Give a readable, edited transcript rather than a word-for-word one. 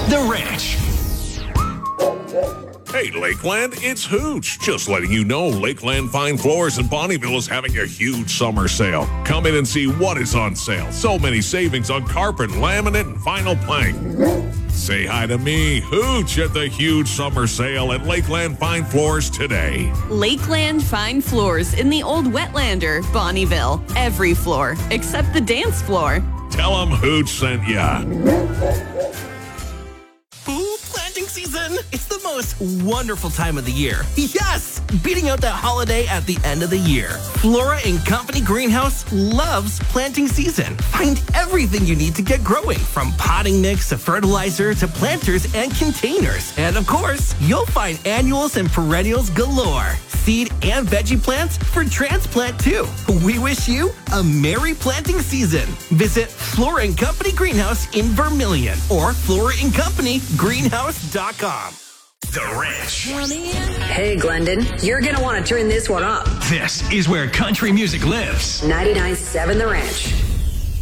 The Ranch. Hey, Lakeland, it's Hooch. Just letting you know Lakeland Fine Floors in Bonnieville is having a huge summer sale. Come in and see what is on sale. So many savings on carpet, laminate, and vinyl plank. Say hi to me, Hooch, at the huge summer sale at Lakeland Fine Floors today. Lakeland Fine Floors in the Old Wetlander, Bonnieville. Every floor except the dance floor. Tell them Hooch sent ya. Planting season. It's the most wonderful time of the year. Yes! Beating out that holiday at the end of the year. Flora & Company Greenhouse loves planting season. Find everything you need to get growing, from potting mix to fertilizer to planters and containers. And of course, you'll find annuals and perennials galore. Seed and veggie plants for transplant too. We wish you a merry planting season. Visit Flora & Company Greenhouse in Vermilion or FloraandCompanyGreenhouse.com. The Ranch. Hey, Glendon, you're going to want to turn this one up. This is where country music lives. 99.7 The Ranch.